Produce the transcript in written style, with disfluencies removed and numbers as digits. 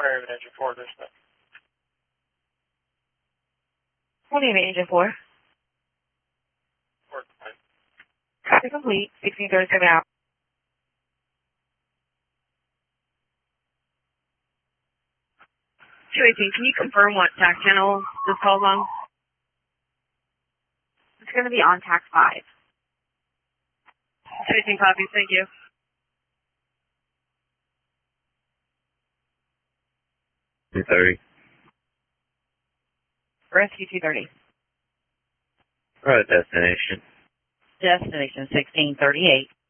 28 Engine 4, dispatch. 28 Engine 4. Work fine. Copy complete. 1637 out. 218, can you confirm what tax channel this call's on? It's going to be on tax 5. 218 copies, thank you. $230. Rescue 230. Right, destination. Destination 1638.